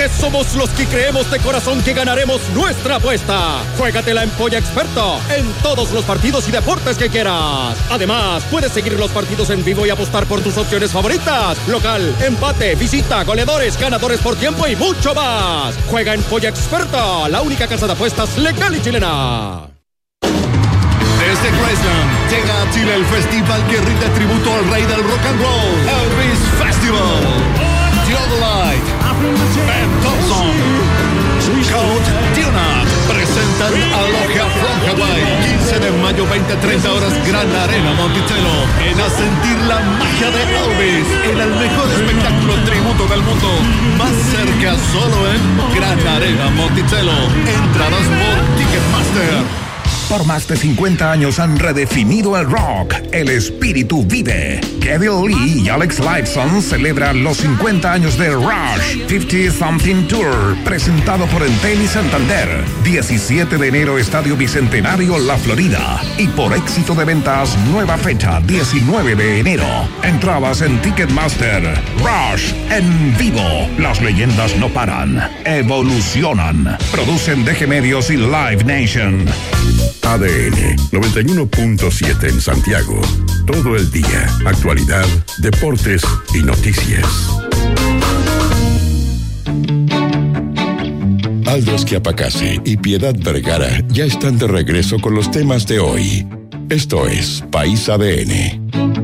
porque somos los que creemos de corazón que ganaremos nuestra apuesta. Juégatela en Polla Experta en todos los partidos y deportes que quieras. Además, puedes seguir los partidos en vivo y apostar por tus opciones favoritas. Local, empate, visita, goleadores, ganadores por tiempo y mucho más. Juega en Polla Experta, la única casa de apuestas legal y chilena. Desde Graceland llega a Chile el festival que rinde tributo al rey del rock and roll, Elvis Festival. Theodolite, Ben Thompson, Count Dionat presentan Aloha from Hawaii. 15 de mayo, 20-30 horas, Gran Arena Monticello. En a sentir la magia de Elvis en el mejor espectáculo tributo del mundo. Más cerca solo en Gran Arena Monticello. Entradas por Ticketmaster. Por más de 50 años han redefinido el rock. El espíritu vive. Kevin Lee y Alex Lifeson celebran los 50 años de Rush 50 Something Tour, presentado por Entel y Santander. 17 de enero, Estadio Bicentenario, La Florida. Y por éxito de ventas, nueva fecha, 19 de enero. Entradas en Ticketmaster. Rush en vivo. Las leyendas no paran, evolucionan. Producen DG Medios y Live Nation. ADN 91.7 en Santiago. Todo el día. Actualidad, deportes y noticias. Aldo Schiapacase y Piedad Vergara ya están de regreso con los temas de hoy. Esto es País ADN.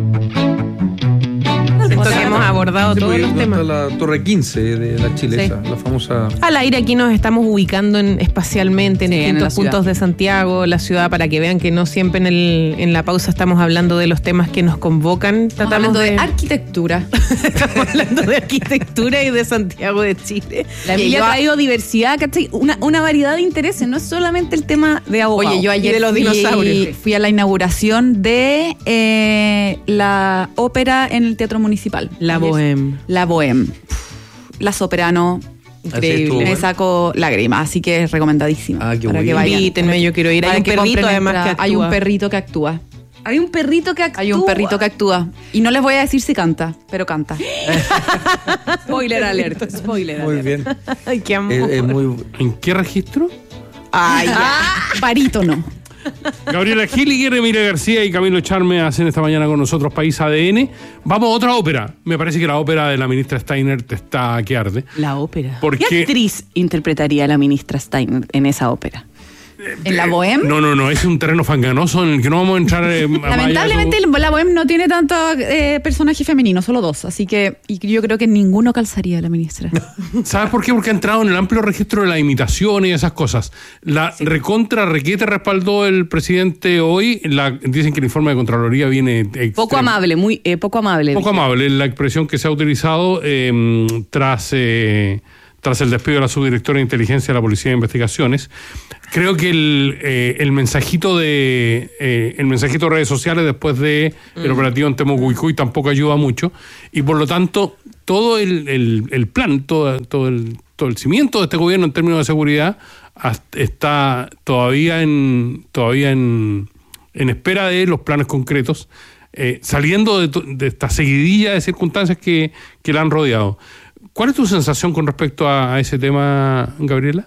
Siento que hemos abordado todos los temas. La Torre 15 de la Chilesa, sí. La famosa... Al aire aquí nos estamos ubicando espacialmente en distintos puntos de Santiago, la ciudad, para que vean que no siempre en la pausa estamos hablando de los temas que nos convocan. Estamos hablando de arquitectura. Estamos hablando de arquitectura y de Santiago de Chile. La Emilia ha traído diversidad, ¿cachai? Una variedad de intereses, no es solamente el tema de abogado. Oye, yo ayer de los dinosaurios. Fui a la inauguración de la ópera en el Teatro Municipal. La Bohème. La Bohème. La soprano. Increíble. Me saco lágrimas, así que es recomendadísima. Qué para bueno. que vayan. Invítenme, yo quiero ir. Hay un perrito además que actúa. Hay un perrito que actúa. Hay un perrito que actúa. Hay un perrito que actúa. Y no les voy a decir si canta, pero canta. Spoiler alert. Spoiler Muy alert. bien. Ay, qué amor. ¿En qué registro? Ay, barítono. Gabriela Gilliger, Emilia García y Camilo Charme hacen esta mañana con nosotros País ADN. Vamos a otra ópera. Me parece que la ópera de la ministra Steiner te está que arde. La ópera. Porque... ¿Qué actriz interpretaría a la ministra Steiner en esa ópera? ¿En la Bohème? No, es un terreno fanganoso en el que no vamos a entrar. Lamentablemente la Bohème no tiene tantos personajes femeninos, solo dos, así que yo creo que ninguno calzaría a la ministra. ¿Sabes por qué? Porque ha entrado en el amplio registro de la imitación y esas cosas. Requete respaldó el presidente hoy. Dicen que el informe de Contraloría viene poco amable, muy poco amable. Poco amable, la expresión que se ha utilizado tras el despido de la subdirectora de inteligencia de la Policía de Investigaciones. Creo que el mensajito de redes sociales después de el operativo en Temucuicui tampoco ayuda mucho, y por lo tanto todo el plan, todo el cimiento de este gobierno en términos de seguridad está todavía en espera de los planes concretos, saliendo de esta seguidilla de circunstancias que la han rodeado. ¿Cuál es tu sensación con respecto a ese tema, Gabriela?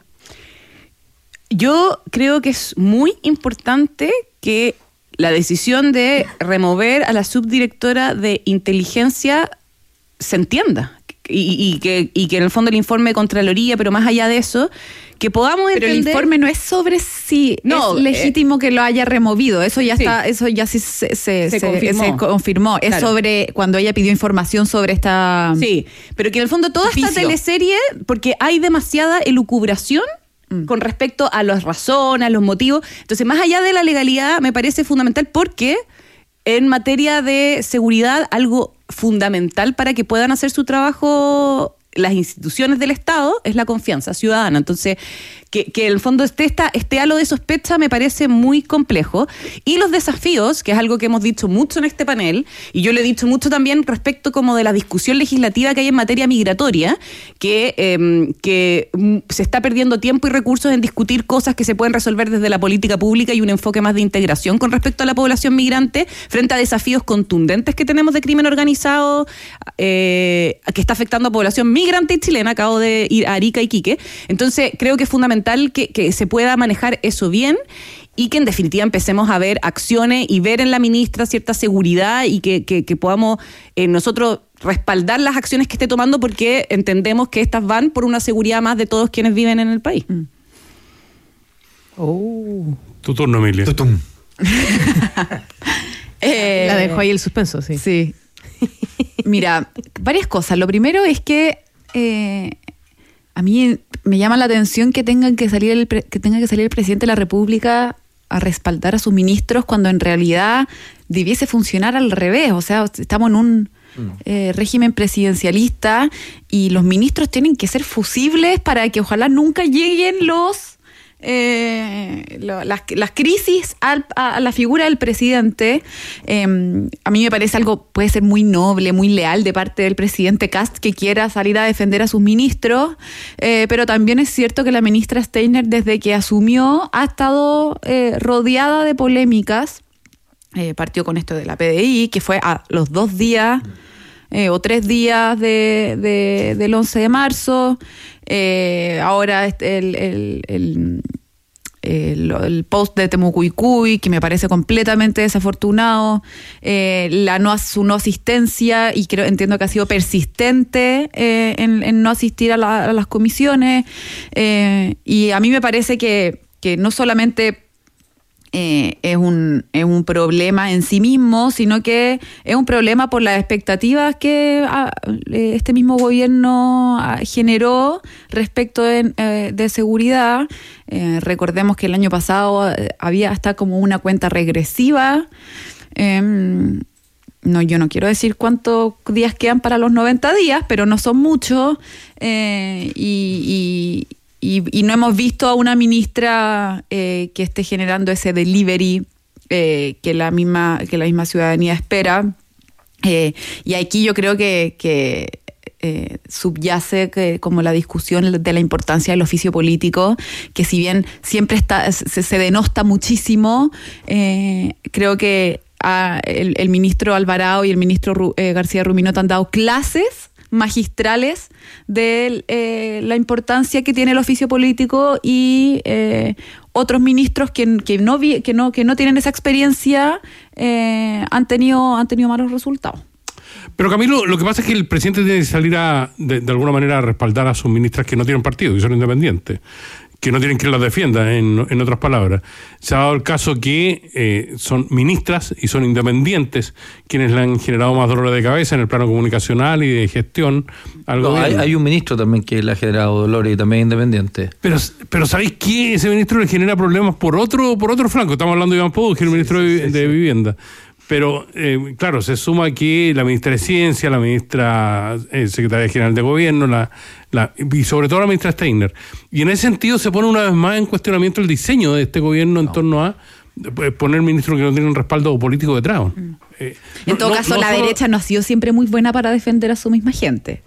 Yo creo que es muy importante que la decisión de remover a la subdirectora de inteligencia se entienda y que en el fondo el informe de Contraloría, pero más allá de eso, que podamos entender... Pero el informe no es sobre si es legítimo que lo haya removido. Eso ya está, eso ya sí se confirmó. Claro. Es sobre cuando ella pidió información sobre esta... Sí, pero que en el fondo toda esta teleserie, porque hay demasiada elucubración con respecto a las razones, a los motivos. Entonces, más allá de la legalidad, me parece fundamental porque en materia de seguridad, algo fundamental para que puedan hacer su trabajo las instituciones del Estado es la confianza ciudadana. Entonces, que en el fondo este halo de sospecha me parece muy complejo. Y los desafíos, que es algo que hemos dicho mucho en este panel, y yo lo he dicho mucho también respecto como de la discusión legislativa que hay en materia migratoria, que se está perdiendo tiempo y recursos en discutir cosas que se pueden resolver desde la política pública y un enfoque más de integración con respecto a la población migrante frente a desafíos contundentes que tenemos de crimen organizado que está afectando a población migrante y chilena. Acabo de ir a Arica y Quique. Entonces creo que es fundamental que se pueda manejar eso bien y que en definitiva empecemos a ver acciones y ver en la ministra cierta seguridad y que podamos nosotros respaldar las acciones que esté tomando, porque entendemos que estas van por una seguridad más de todos quienes viven en el país. Tu turno, Emilia. La dejó ahí el suspenso, sí. Sí. Mira, varias cosas. Lo primero es que a mí me llama la atención que tenga que salir el presidente de la República a respaldar a sus ministros cuando en realidad debiese funcionar al revés. O sea, estamos en un régimen presidencialista y los ministros tienen que ser fusibles para que ojalá nunca lleguen las crisis a la figura del presidente. A mí me parece algo, puede ser muy noble, muy leal de parte del presidente Kast que quiera salir a defender a sus ministros, pero también es cierto que la ministra Steiner, desde que asumió, ha estado rodeada de polémicas. Partió con esto de la PDI, que fue a los 2 días o 3 días del 11 de marzo. Ahora el post de Temucuicui, que me parece completamente desafortunado, su no asistencia, y entiendo que ha sido persistente en no asistir a las comisiones, y a mí me parece que no solamente es un problema en sí mismo, sino que es un problema por las expectativas que este mismo gobierno generó respecto de seguridad. Recordemos que el año pasado había hasta como una cuenta regresiva. Yo no quiero decir cuántos días quedan para los 90 días, pero no son muchos, y no hemos visto a una ministra que esté generando ese delivery que la misma ciudadanía espera. Y aquí yo creo que subyace como la discusión de la importancia del oficio político, que si bien siempre se denosta muchísimo, creo que el ministro Alvarado y el ministro García Ruminot han dado clases magistrales de la importancia que tiene el oficio político, y otros ministros que no tienen esa experiencia han tenido malos resultados. Pero Camilo, lo que pasa es que el presidente tiene que salir de alguna manera a respaldar a sus ministras que no tienen partido, que son independientes, que no tienen quien las defienda, en otras palabras. Se ha dado el caso que son ministras y son independientes quienes le han generado más dolores de cabeza en el plano comunicacional y de gestión al gobierno. Hay un ministro también que le ha generado dolores y también independiente. Pero ¿sabéis qué? Ese ministro le genera problemas por otro flanco. Estamos hablando de Iván Pou, que es el ministro de Vivienda. Pero, claro, se suma que la ministra de Ciencia, la ministra secretaria general de Gobierno, y sobre todo la ministra Steiner. Y en ese sentido se pone una vez más en cuestionamiento el diseño de este gobierno en torno a poner ministros que no tienen respaldo político detrás. En todo caso, la derecha no ha sido siempre muy buena para defender a su misma gente.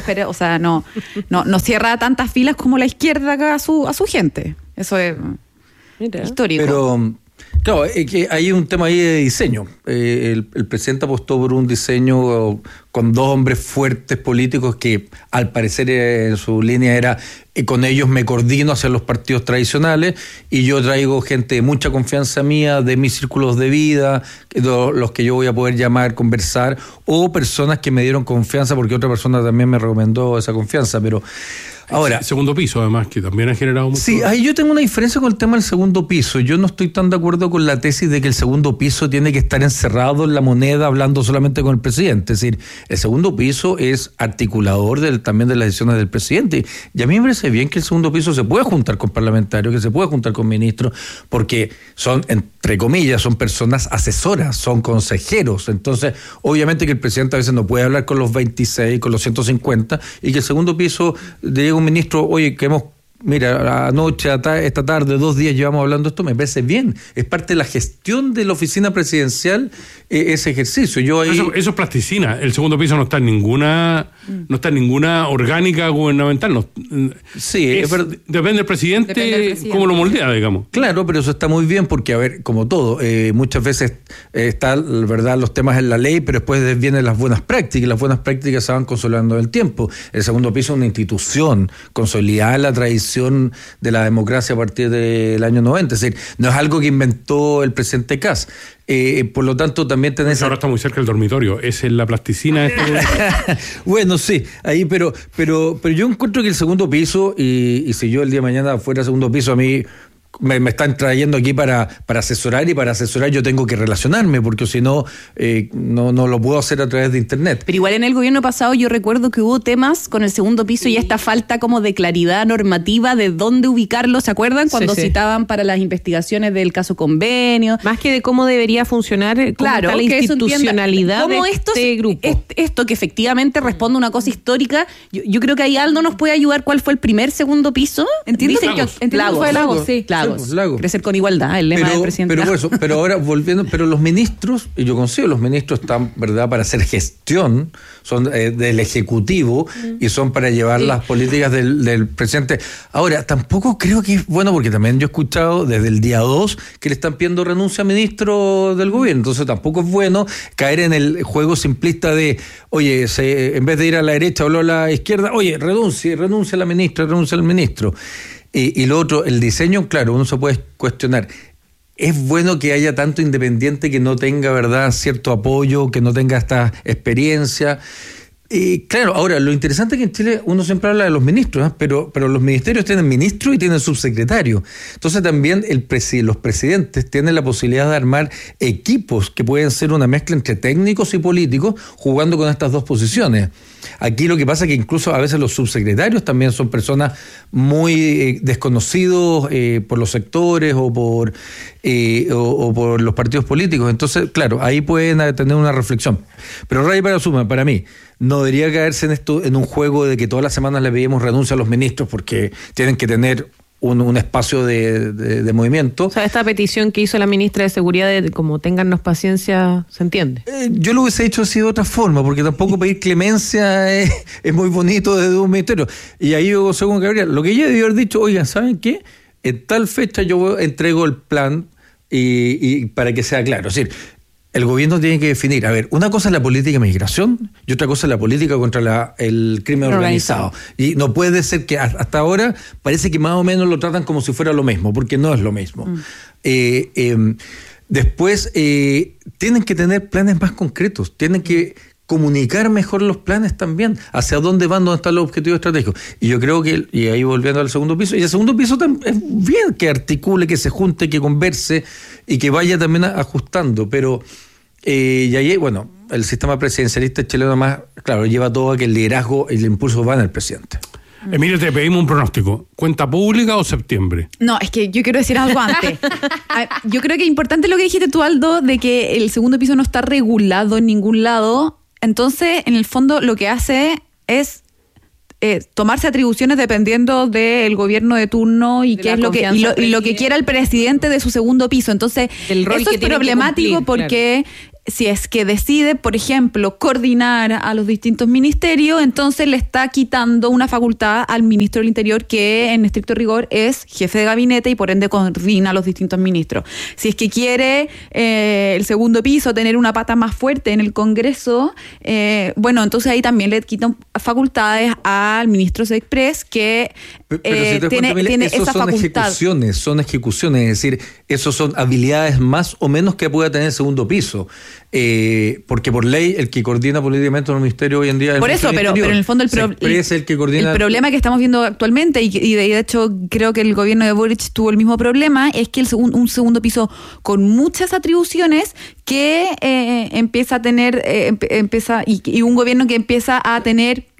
No cierra tantas filas como la izquierda acá a su gente. Eso es histórico. Pero claro, es que hay un tema ahí de diseño. El presidente apostó por un diseño con 2 hombres fuertes políticos que al parecer en su línea era con ellos me coordino hacia los partidos tradicionales y yo traigo gente de mucha confianza mía, de mis círculos de vida, los que yo voy a poder llamar, conversar, o personas que me dieron confianza porque otra persona también me recomendó esa confianza, pero ahora, el segundo piso, además, que también ha generado mucho. Sí, ahí yo tengo una diferencia con el tema del segundo piso. Yo no estoy tan de acuerdo con la tesis de que el segundo piso tiene que estar encerrado en la moneda hablando solamente con el presidente. Es decir, el segundo piso es articulador también de las decisiones del presidente. Y a mí me parece bien que el segundo piso se pueda juntar con parlamentarios, que se pueda juntar con ministros, porque son, entre comillas, son personas asesoras, son consejeros. Entonces, obviamente que el presidente a veces no puede hablar con los 26, con los 150, y que el segundo piso llega un ministro, oye, mira, anoche, esta tarde, 2 días llevamos hablando esto, me parece bien. Es parte de la gestión de la oficina presidencial ese ejercicio. Eso es plasticina. El segundo piso no está en ninguna no está en ninguna orgánica gubernamental. No, sí, depende del presidente cómo lo moldea, digamos. Claro, pero eso está muy bien porque, a ver, como todo, muchas veces están, ¿verdad?, los temas en la ley, pero después vienen las buenas prácticas. Las buenas prácticas se van consolidando el tiempo. El segundo piso es una institución consolidada en la tradición de la democracia a partir del año 90. Es decir, no es algo que inventó el presidente Kast. Por lo tanto, también tenés... Ahora está muy cerca del dormitorio. ¿Es en la plasticina? Bueno, sí, ahí, pero yo encuentro que el segundo piso, y si yo el día de mañana fuera segundo piso, a mí me están trayendo aquí para asesorar, y para asesorar yo tengo que relacionarme, porque si no, no lo puedo hacer a través de internet. Pero igual en el gobierno pasado yo recuerdo que hubo temas con el segundo piso y esta falta como de claridad normativa de dónde ubicarlo, ¿se acuerdan? Cuando citaban para las investigaciones del caso Convenio. Más que de cómo debería funcionar, claro, la institucionalidad de este grupo. Esto que efectivamente responde a una cosa histórica, yo creo que ahí Aldo nos puede ayudar. ¿Cuál fue el primer segundo piso? Entiendo que fue Lagos, sí. Lagos. Crecer con igualdad, el lema del presidente. Pero ahora volviendo, pero los ministros, y yo considero los ministros están, ¿verdad?, para hacer gestión, son del Ejecutivo y son para llevar las políticas del presidente. Ahora, tampoco creo que es bueno, porque también yo he escuchado desde el día 2 que le están pidiendo renuncia a ministro del gobierno, entonces tampoco es bueno caer en el juego simplista de, oye, en vez de ir a la derecha o a la izquierda, oye, renuncia a la ministra, renuncia al ministro. Y lo otro, el diseño, claro, uno se puede cuestionar. Es bueno que haya tanto independiente que no tenga, ¿verdad?, cierto apoyo, que no tenga esta experiencia. Y claro, ahora, lo interesante es que en Chile uno siempre habla de los ministros, pero los ministerios tienen ministro y tienen subsecretario. Entonces también los presidentes tienen la posibilidad de armar equipos que pueden ser una mezcla entre técnicos y políticos, jugando con estas dos posiciones. Aquí lo que pasa es que incluso a veces los subsecretarios también son personas muy desconocidos por los sectores o por los partidos políticos. Entonces, claro, ahí pueden tener una reflexión. Pero Ray, para suma, para mí, no debería caerse en un juego de que todas las semanas le pedimos renuncia a los ministros porque tienen que tener un espacio de movimiento. O sea, esta petición que hizo la ministra de Seguridad de como téngannos paciencia, ¿se entiende? Yo lo hubiese hecho así de otra forma, porque tampoco pedir clemencia es muy bonito desde un ministerio. Y ahí yo, según Gabriel, lo que ella debió haber dicho, oigan, ¿saben qué? En tal fecha yo entrego el plan y para que sea claro. Es decir, el gobierno tiene que definir, a ver, una cosa es la política de migración y otra cosa es la política contra el crimen organizado. Y no puede ser que hasta ahora parece que más o menos lo tratan como si fuera lo mismo, porque no es lo mismo. Después, tienen que tener planes más concretos, tienen que comunicar mejor los planes también, hacia dónde van, dónde están los objetivos estratégicos. Y yo creo que, y ahí volviendo al segundo piso, y el segundo piso es bien que articule, que se junte, que converse y que vaya también ajustando, pero y ahí, bueno, el sistema presidencialista chileno más, claro, lleva todo a que el liderazgo y el impulso van al presidente. Emilia, te pedimos un pronóstico. ¿Cuenta pública o septiembre? No, es que yo quiero decir algo antes. Yo creo que es importante lo que dijiste tú, Aldo, de que el segundo piso no está regulado en ningún lado. Entonces, en el fondo, lo que hace es tomarse atribuciones dependiendo del gobierno de turno y qué es lo que quiera el presidente de su segundo piso. Entonces, eso es problemático porque si es que decide, por ejemplo, coordinar a los distintos ministerios, entonces le está quitando una facultad al ministro del Interior, que en estricto rigor es jefe de gabinete y por ende coordina a los distintos ministros. Si es que quiere el segundo piso tener una pata más fuerte en el Congreso, bueno, entonces ahí también le quitan facultades al ministro Sexpress, que tiene esa facultad. Son ejecuciones, es decir, esos son habilidades más o menos que pueda tener el segudo piso. Porque por ley el que coordina políticamente un ministerio hoy en día es por eso, pero en el fondo el problema que estamos viendo actualmente y de hecho creo que el gobierno de Boric tuvo el mismo problema, es que un segundo piso con muchas atribuciones que empieza a tener y un gobierno que empieza a tener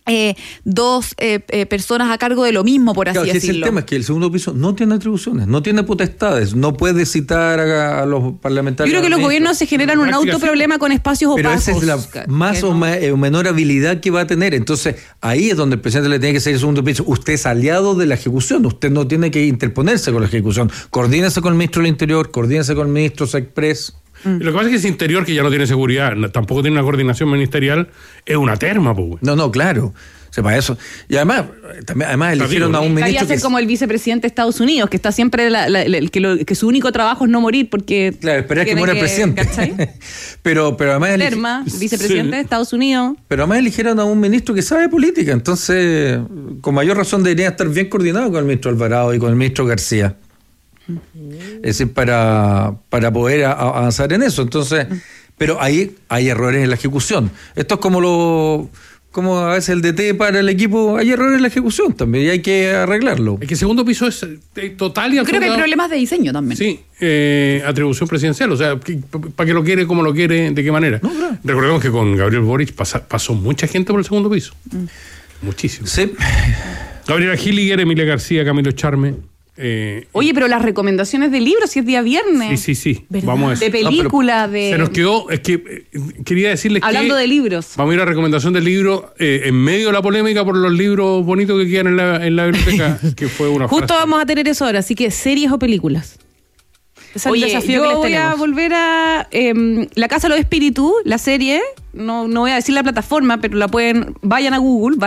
dos personas a cargo de lo mismo, por así decirlo. El tema es que el segundo piso no tiene atribuciones, no tiene potestades, no puede citar a los parlamentarios. Yo creo que los gobiernos se generan un autoproblema con espacios opacos. Pero esa es la más o menor habilidad que va a tener. Entonces, ahí es donde el presidente le tiene que ser el segundo piso. Usted es aliado de la ejecución, usted no tiene que interponerse con la ejecución. Coordínese con el ministro del Interior, coordínese con el ministro Sexpress. Lo que pasa es que ese interior, que ya no tiene seguridad, tampoco tiene una coordinación ministerial, es una terma, pues. No, claro. O sea, para eso. Y además eligieron a un ministro. Debería ser como el vicepresidente de Estados Unidos, que está siempre que su único trabajo es no morir porque. Claro, esperar que muera el presidente. pero además vicepresidente de Estados Unidos. Pero además eligieron a un ministro que sabe política, entonces con mayor razón debería estar bien coordinado con el ministro Alvarado y con el ministro García. Es decir, para poder avanzar en eso. Entonces, pero ahí hay errores en la ejecución. Esto es como a veces el DT para el equipo, hay errores en la ejecución también y hay que arreglarlo. Es que el segundo piso es total y absoluta. Creo que hay problemas de diseño también. Sí, atribución presidencial, o sea, ¿para qué lo quiere, cómo lo quiere, de qué manera? No, claro. Recordemos que con Gabriel Boric pasó mucha gente por el segundo piso. Muchísimo. Sí. Gabriela Gilliger, Emilia García, Camilo Charme. Oye, pero las recomendaciones de libros, si es día viernes. Sí. Vamos a eso. De película, de. Se nos quedó, es que quería decirles hablando de libros. Vamos a ir a recomendación del libro en medio de la polémica por los libros bonitos que quedan en la biblioteca, que fue una Justo vamos a tener eso ahora, así que series o películas. Es el desafío que les voy a volver a La Casa de los Espíritus, la serie. No voy a decir la plataforma, pero vayan a Google,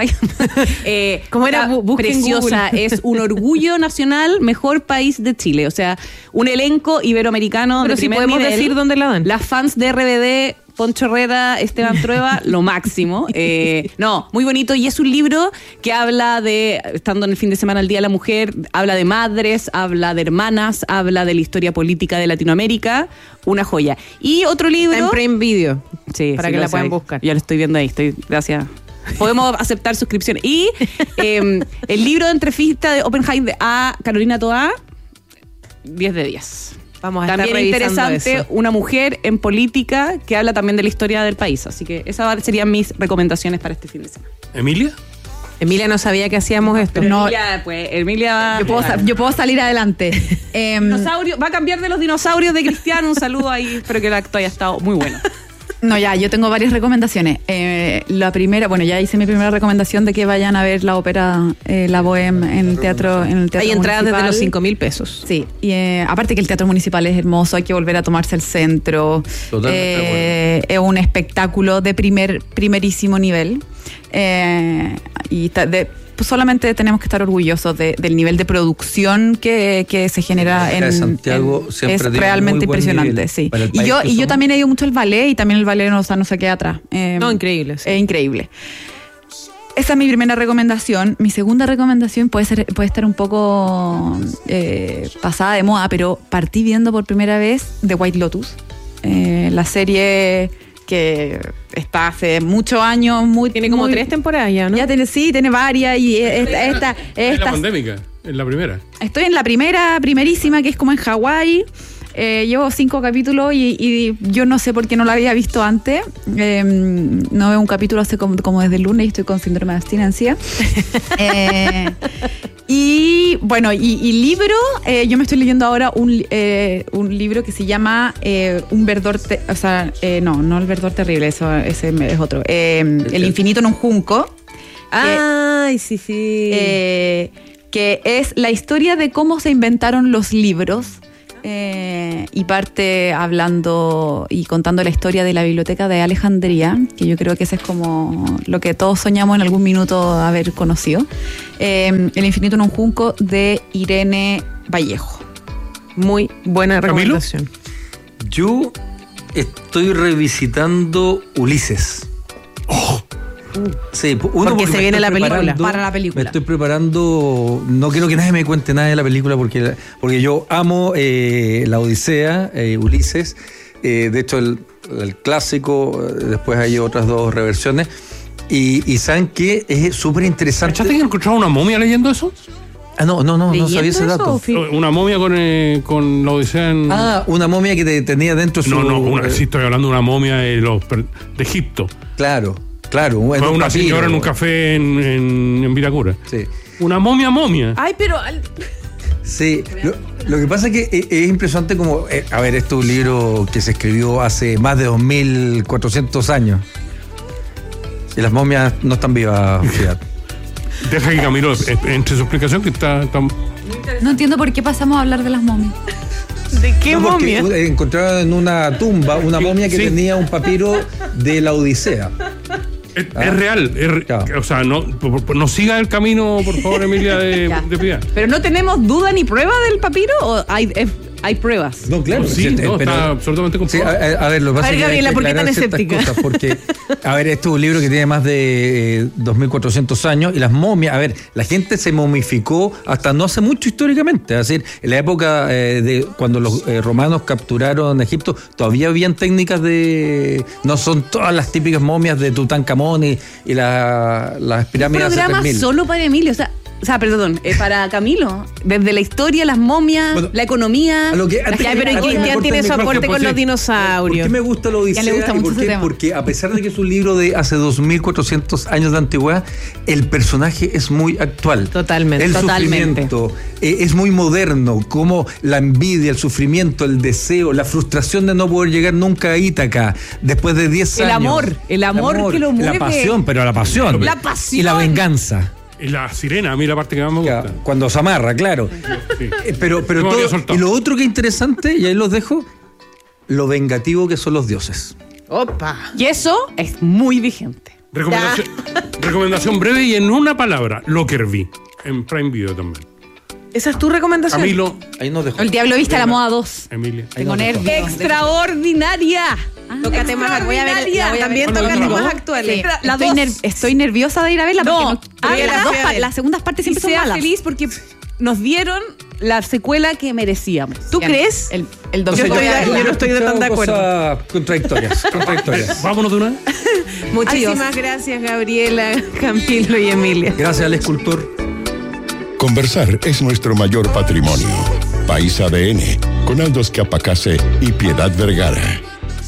¿Cómo era? Preciosa, es un orgullo nacional, mejor país de Chile. O sea, un elenco iberoamericano. Pero de si podemos nivel. decir dónde la dan. Las fans de RBD, Poncho Herrera, Esteban Trueba, lo máximo. Muy bonito. Y es un libro que habla de, estando en el fin de semana al Día de la Mujer, habla de madres, habla de hermanas, habla de la historia política de Latinoamérica. Una joya. Y otro libro. Está en Prime Video. Sí, para que la puedan buscar. Ya lo estoy viendo ahí. Gracias. Podemos aceptar suscripciones. Y el libro de entrevista de Oppenheimer a Carolina Toá, 10 de 10. Vamos a estar también revisando interesante, eso. Una mujer en política que habla también de la historia del país. Así que esas serían mis recomendaciones para este fin de semana. ¿Emilia no sabía que hacíamos esto. No, Emilia yo puedo salir adelante. Dinosaurio, va a cambiar de los dinosaurios de Cristiano. Un saludo ahí. Espero que el acto haya estado muy bueno. Yo tengo varias recomendaciones. La primera, ya hice mi primera recomendación de que vayan a ver la ópera La Bohème en el teatro Hay entradas municipal. desde los 5.000 pesos. Sí, y aparte que el teatro municipal es hermoso, hay que volver a tomarse el centro. Totalmente. Es un espectáculo de primerísimo nivel. Solamente tenemos que estar orgullosos del nivel de producción que se genera en Santiago. Es realmente impresionante, sí. Y yo también he ido mucho al ballet y también el ballet no se queda atrás. Increíble. Sí. Es increíble. Esa es mi primera recomendación. Mi segunda recomendación puede estar un poco pasada de moda, pero partí viendo por primera vez The White Lotus, la serie que está hace muchos años. Tiene como 3 temporadas ya, ¿no? Ya tiene varias. Y esta es la pandémica, es la primera. Estoy en la primerísima, que es como en Hawái. Llevo 5 capítulos y yo no sé por qué no la había visto antes. No veo un capítulo hace como desde el lunes y estoy con síndrome de abstinencia. Y libro, yo me estoy leyendo ahora un libro que se llama Un verdor, no el verdor terrible, ese es otro. El infinito en un junco. Sí. Que es la historia de cómo se inventaron los libros. Y parte hablando y contando la historia de la biblioteca de Alejandría, que yo creo que ese es como lo que todos soñamos en algún minuto haber conocido. El infinito en un junco, de Irene Vallejo. Muy buena recomendación. Yo estoy revisitando Ulises. Sí, porque se viene la película. Para la película. Me estoy preparando. No quiero que nadie me cuente nada de la película porque yo amo la Odisea, Ulises. De hecho, el clásico, después hay otras 2 reversiones. Y saben que es súper interesante. ¿Cachaste que encontraron una momia leyendo eso? No sabía ese dato. Una momia con la Odisea en... una momia que tenía dentro su... Sí, estoy hablando de una momia de Egipto. Claro. Fue una señora en un café en Vitacura. Sí. Una momia. Ay, pero... Sí, lo que pasa es que es impresionante como... esto es un libro que se escribió hace más de 2.400 años. Y las momias no están vivas, fíjate. Deja que Camilo entre su explicación, que está... No entiendo por qué pasamos a hablar de las momias. ¿De qué No, porque momia? encontraron en una tumba una momia que Sí. tenía un papiro de la Odisea. Es real. Claro. O sea, no siga el camino, por favor, Emilia, Ya. de piedad. Pero no tenemos duda ni prueba del papiro o hay pruebas. No, claro. Sí, está absolutamente Sí, comprobado. a ver, lo que pasa A ver, es que hay Gabriela, que ¿por qué tan aclarar ciertas escéptica? cosas, porque, a ver, esto es un libro que tiene más de 2.400 años y las momias, a ver, la gente se momificó hasta no hace mucho históricamente, es decir, en la época de cuando los romanos capturaron Egipto, todavía habían técnicas no son todas las típicas momias de Tutankamón y las pirámides Un de programa 3000. solo para Emilio, perdón, para Camilo. Desde la historia, las momias, Bueno, la economía. a lo que- la antes Ya, que- pero antes que Cristian me tiene corten su el aporte micrófono, con los ¿por dinosaurios. qué me gusta la Odisea? Ya le gusta ¿Y mucho por ese qué? tema. Porque a pesar de que es un libro de hace 2.400 años de antigüedad, el personaje es muy actual. Totalmente. El Totalmente. sufrimiento es muy moderno, como la envidia, el sufrimiento, el deseo, la frustración de no poder llegar nunca a Ítaca después de 10 El años. amor que lo mueve. La pasión, pero la pasión. La pasión. Y la venganza. Y la sirena, a mí la parte que más me gusta. Cuando se amarra, claro. Sí. Pero No me había todo, soltado. y lo otro que es interesante, y ahí los dejo, lo vengativo que son los dioses. Opa. Y eso es muy vigente. Recomendación breve y en una palabra, Lockerbie, en Prime Video también. ¿Esa es tu recomendación? Camilo, Ahí nos dejó. El Diablo Viste a la moda 2. Emilia. Tengo nervios. Extraordinaria. Toca temas, voy a ver, la voy a también Bueno, toca la temas dos. actuales. Sí. La Las dos. estoy nerviosa de ir a verla porque No, porque hágala, las, fui a ver. las segundas partes Y siempre son sea malas. feliz porque nos dieron la secuela que merecíamos. ¿Tú crees? El O sea, Yo no estoy de tan de acuerdo. Cosas contradictorias. Vámonos de una vez. Muchísimas gracias, Gabriela, Camilo y Emilia. Gracias al escultor. Conversar es nuestro mayor patrimonio. País ADN, con Aldos Capacase y Piedad Vergara.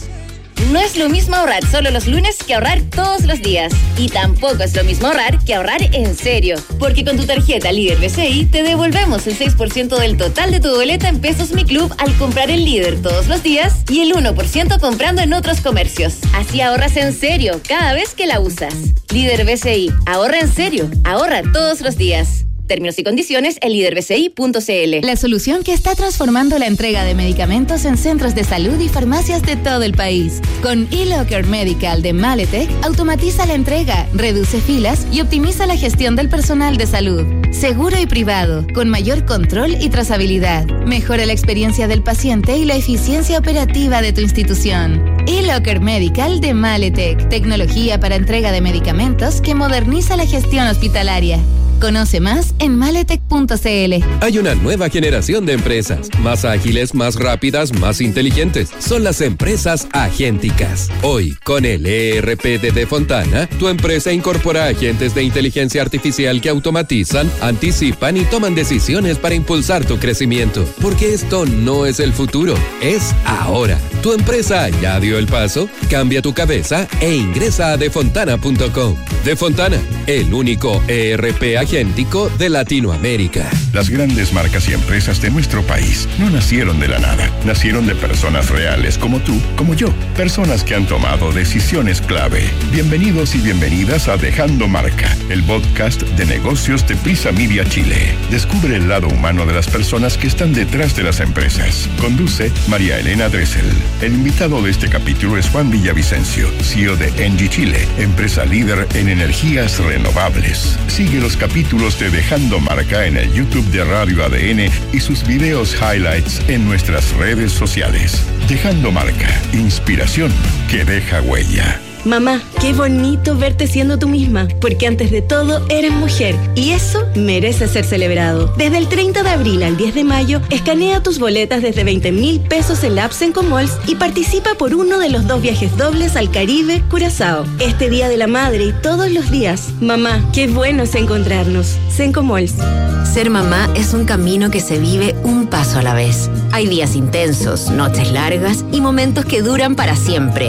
No es lo mismo ahorrar solo los lunes que ahorrar todos los días. Y tampoco es lo mismo ahorrar que ahorrar en serio. Porque con tu tarjeta Líder BCI te devolvemos el 6% del total de tu boleta en Pesos Mi Club al comprar en Líder todos los días y el 1% comprando en otros comercios. Así ahorras en serio cada vez que la usas. Líder BCI, ahorra en serio, ahorra todos los días. Términos y condiciones en liderbci.cl. La solución que está transformando la entrega de medicamentos en centros de salud y farmacias de todo el país. Con eLocker Medical de Maletec, automatiza la entrega, reduce filas y optimiza la gestión del personal de salud. Seguro y privado, con mayor control y trazabilidad. Mejora la experiencia del paciente y la eficiencia operativa de tu institución. eLocker Medical de Maletec, tecnología para entrega de medicamentos que moderniza la gestión hospitalaria. Conoce más en maletec.cl. Hay una nueva generación de empresas, más ágiles, más rápidas, más inteligentes. Son las empresas agénticas. Hoy, con el ERP de Fontana, tu empresa incorpora agentes de inteligencia artificial que automatizan, anticipan y toman decisiones para impulsar tu crecimiento. Porque esto no es el futuro, es ahora. ¿Tu empresa ya dio el paso? Cambia tu cabeza e ingresa a defontana.com. Defontana, el único ERP agéntico de Latinoamérica. Las grandes marcas y empresas de nuestro país no nacieron de la nada. Nacieron de personas reales como tú, como yo. Personas que han tomado decisiones clave. Bienvenidos y bienvenidas a Dejando Marca, el podcast de negocios de Prisa Media Chile. Descubre el lado humano de las personas que están detrás de las empresas. Conduce María Elena Dressel. El invitado de este capítulo es Juan Villavicencio, CEO de Engie Chile, empresa líder en energías renovables. Sigue los capítulos de Dejando Marca en el YouTube de Radio ADN y sus videos highlights en nuestras redes sociales. Dejando Marca, inspiración que deja huella. Mamá, qué bonito verte siendo tú misma, porque antes de todo eres mujer y eso merece ser celebrado. Desde el 30 de abril al 10 de mayo, escanea tus boletas desde 20.000 pesos en la app Sencomalls y participa por uno de los 2 viajes dobles al Caribe, Curazao. Este Día de la Madre y todos los días. Mamá, qué bueno es encontrarnos. Sencomalls. Ser mamá es un camino que se vive un paso a la vez. Hay días intensos, noches largas y momentos que duran para siempre.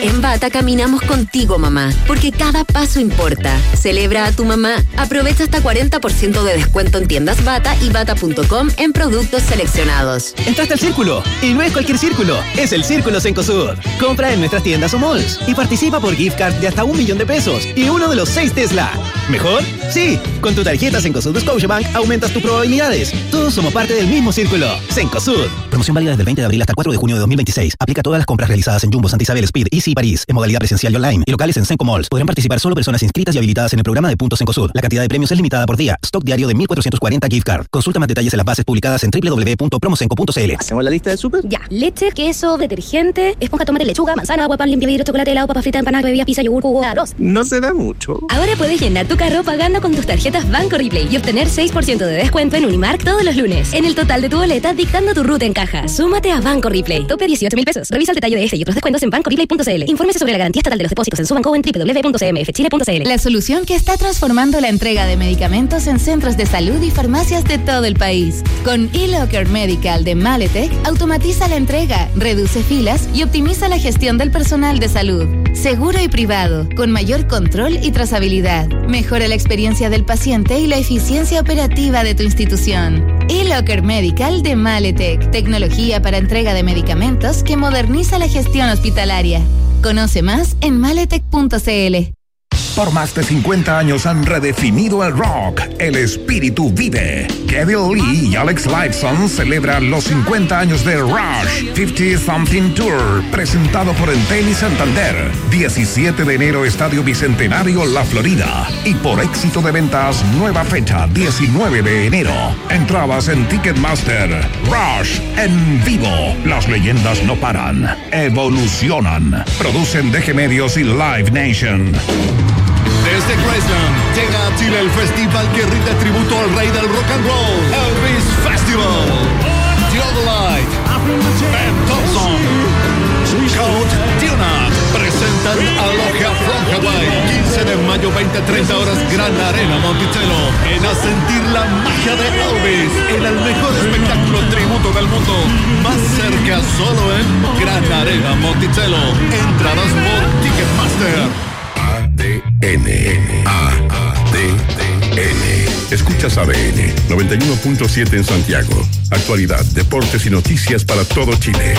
En Bata caminamos contigo, mamá, porque cada paso importa. Celebra a tu mamá. Aprovecha hasta 40% de descuento en tiendas Bata y bata.com en productos seleccionados. Entraste al círculo, y no es cualquier círculo, es el Círculo Cencosud. Compra en nuestras tiendas o malls y participa por gift card de hasta $1.000.000 y uno de los 6 Tesla. ¿Mejor? Sí, con tu tarjeta Cencosud de Scotiabank aumentas tus probabilidades. Todos somos parte del mismo círculo. Cencosud. Promoción válida desde el 20 de abril hasta el 4 de junio de 2026. Aplica a todas las compras realizadas en Jumbo, Santa Isabel, Speed, Easy y París, en modalidad presencial y online, y locales en Cenco Malls. Podrán participar solo personas inscritas y habilitadas en el programa de Puntos Cencosud. La cantidad de premios es limitada por día. Stock diario de 1.440 gift card. Consulta más detalles en las bases publicadas en www.promocenco.cl. ¿Hacemos la lista de súper? Ya. Leche, queso, detergente, esponja, tomate, lechuga, manzana, agua, pan, limpia, vidrio, chocolate, helado, papa frita, empanada, bebida, pizza, yogur, jugo, arroz. No se da mucho. Ahora puedes llenar tu carro pagando con tus tarjetas Banco Replay y obtener 6% de descuento en Unimark todos los lunes. En el total de tu boleta, dictando tu ruta en caja. Súmate a Banco Replay. Tope 18.000 pesos. Revisa el detalle de este y otros descuentos en bancoreplay.cl. Infórmese sobre la garantía estatal de los depósitos en su banco en www.cmfchile.cl. La solución que está transformando la entrega de medicamentos en centros de salud y farmacias de todo el país. Con eLocker Medical de Maletec, automatiza la entrega, reduce filas y optimiza la gestión del personal de salud. Seguro y privado, con mayor control y trazabilidad. Mejora la experiencia del paciente y la eficiencia operativa de tu institución. eLocker Medical de Maletec. Tecnología para entrega de medicamentos que moderniza la gestión hospitalaria. Conoce más en maletec.cl. Por más de 50 años han redefinido el rock. El espíritu vive. Kevin Lee y Alex Lifeson celebran los 50 años de Rush 50 Something Tour, presentado por Entel y Santander. 17 de enero, Estadio Bicentenario, La Florida. Y por éxito de ventas, nueva fecha, 19 de enero. Entradas en Ticketmaster. Rush en vivo. Las leyendas no paran. Evolucionan. Producen DG Medios y Live Nation. Desde Graceland llega a Chile el festival que rinde tributo al rey del rock and roll, Elvis Festival. Theodolite, Ben Thompson, Count Tuna presentan a Logia from Hawaii. 15 de mayo, 20-30 horas, Gran Arena Monticello. En a sentir la magia de Elvis en el mejor espectáculo tributo del mundo. Más cerca solo en Gran Arena Monticello. Entradas por Ticketmaster. ADN. Escuchas ADN 91.7 en Santiago. Actualidad, deportes y noticias para todo Chile.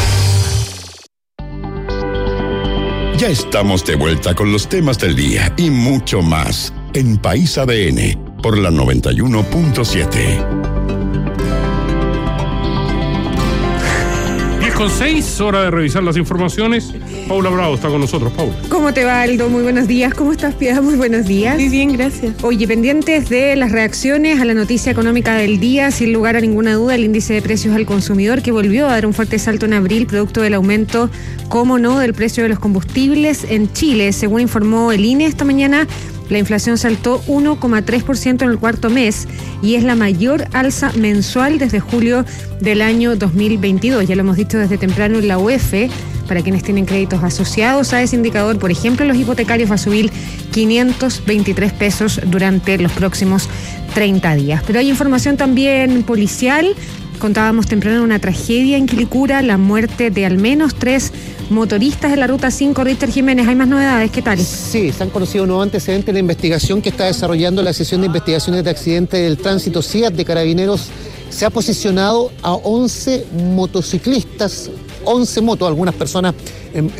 Ya estamos de vuelta con los temas del día y mucho más en País ADN por la 91.7. 10:06, hora de revisar las informaciones. Paula Bravo está con nosotros. Paula. ¿Cómo te va, Aldo? Muy buenos días. ¿Cómo estás, Piedad? Muy buenos días. Muy bien, gracias. Oye, pendientes de las reacciones a la noticia económica del día, sin lugar a ninguna duda, el índice de precios al consumidor, que volvió a dar un fuerte salto en abril, producto del aumento, cómo no, del precio de los combustibles en Chile. Según informó el INE esta mañana, la inflación saltó 1,3% en el cuarto mes y es la mayor alza mensual desde julio del año 2022. Ya lo hemos dicho desde temprano en la UEF. Para quienes tienen créditos asociados a ese indicador, por ejemplo, los hipotecarios, va a subir 523 pesos durante los próximos 30 días. Pero hay información también policial. Contábamos temprano una tragedia en Quilicura, la muerte de al menos 3 motoristas de la Ruta 5. Richter Jiménez, ¿hay más novedades? ¿Qué tal? Sí, se han conocido nuevos antecedentes en la investigación que está desarrollando la sección de investigaciones de accidentes del tránsito CIAT de Carabineros. Se ha posicionado a 11 motociclistas, 11 motos, algunas personas en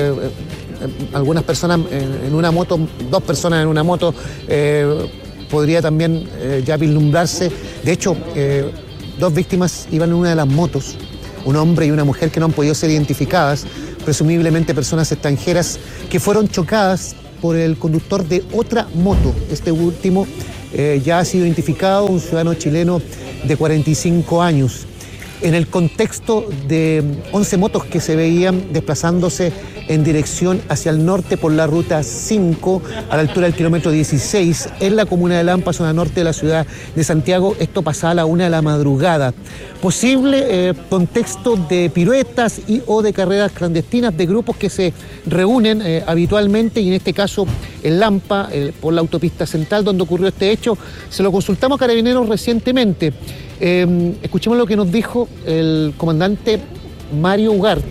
una moto, 2 personas en una moto, podría también ya vislumbrarse. De hecho, 2 víctimas iban en una de las motos, un hombre y una mujer que no han podido ser identificadas, presumiblemente personas extranjeras que fueron chocadas por el conductor de otra moto. Este último ya ha sido identificado, un ciudadano chileno de 45 años. En el contexto de 11 motos que se veían desplazándose en dirección hacia el norte por la Ruta 5, a la altura del kilómetro 16, en la comuna de Lampa, zona norte de la ciudad de Santiago. Esto pasaba a la 1 de la madrugada. Posible contexto de piruetas y o de carreras clandestinas de grupos que se reúnen habitualmente, y en este caso en Lampa, por la autopista central donde ocurrió este hecho. Se lo consultamos a Carabineros recientemente. Escuchemos lo que nos dijo el comandante Mario Ugarte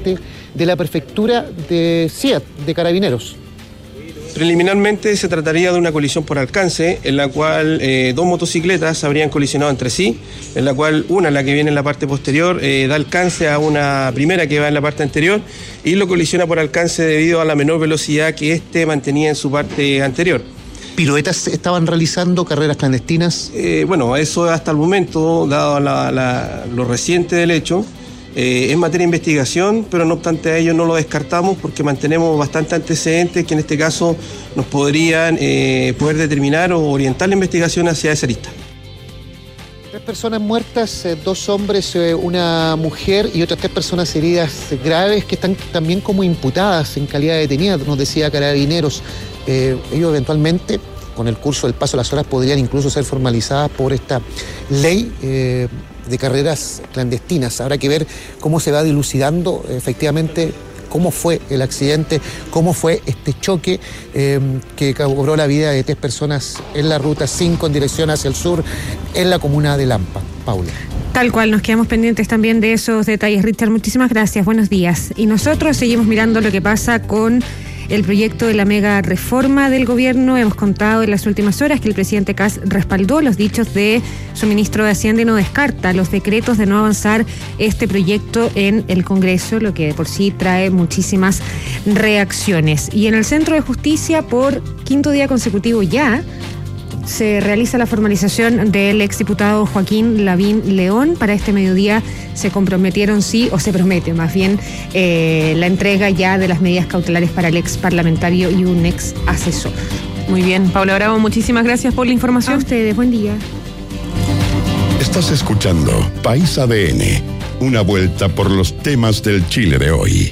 de la prefectura de CIAT, de Carabineros. Preliminarmente se trataría de una colisión por alcance, en la cual dos motocicletas habrían colisionado entre sí, en la cual una, la que viene en la parte posterior, da alcance a una primera que va en la parte anterior y lo colisiona por alcance debido a la menor velocidad que éste mantenía en su parte anterior. ¿Piruetas estaban realizando, carreras clandestinas? Bueno, eso hasta el momento, dado lo reciente del hecho. Es materia de investigación, pero no obstante a ello no lo descartamos porque mantenemos bastante antecedentes que en este caso nos podrían poder determinar o orientar la investigación hacia esa lista. 3 personas muertas, 2 hombres, una mujer y otras 3 personas heridas graves que están también como imputadas en calidad de detenidas, nos decía Carabineros. Ellos eventualmente, con el curso del paso de las horas, podrían incluso ser formalizadas por esta ley de carreras clandestinas. Habrá que ver cómo se va dilucidando efectivamente cómo fue el accidente, cómo fue este choque que cobró la vida de 3 personas en la ruta 5 en dirección hacia el sur en la comuna de Lampa. Paula. Tal cual, nos quedamos pendientes también de esos detalles. Richard, muchísimas gracias, buenos días. Y nosotros seguimos mirando lo que pasa con el proyecto de la mega reforma del gobierno. Hemos contado en las últimas horas que el presidente Kast respaldó los dichos de su ministro de Hacienda y no descarta los decretos de no avanzar este proyecto en el Congreso, lo que de por sí trae muchísimas reacciones. Y en el Centro de Justicia, por 5º día consecutivo ya, se realiza la formalización del exdiputado Joaquín Lavín León. Para este mediodía se comprometieron, se promete más bien, la entrega ya de las medidas cautelares para el ex parlamentario y un ex asesor. Muy bien, Paula Bravo, muchísimas gracias por la información. A ustedes, buen día. Estás escuchando País ADN, una vuelta por los temas del Chile de hoy.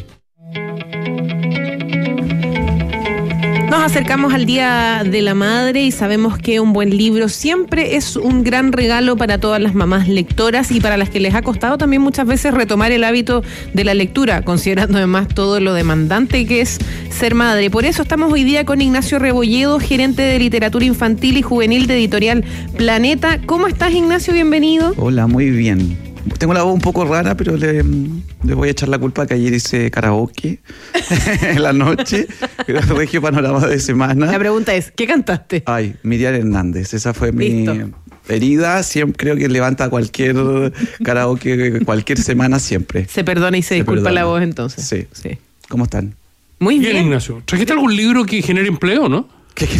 Nos acercamos al Día de la Madre y sabemos que un buen libro siempre es un gran regalo para todas las mamás lectoras y para las que les ha costado también muchas veces retomar el hábito de la lectura, considerando además todo lo demandante que es ser madre. Por eso estamos hoy día con Ignacio Rebolledo, gerente de literatura infantil y juvenil de Editorial Planeta. ¿Cómo estás, Ignacio? Bienvenido. Hola, muy bien. Tengo la voz un poco rara, pero le voy a echar la culpa que ayer hice karaoke en la noche, pero regio panorama de semana. La pregunta es, ¿qué cantaste? Ay, Miriam Hernández, esa fue Listo. Mi herida, siempre creo que levanta cualquier karaoke, cualquier semana siempre. Se perdona y se disculpa la voz entonces. Sí. ¿Cómo están? Muy bien. Ignacio. ¿Trajiste algún libro que genere empleo, no?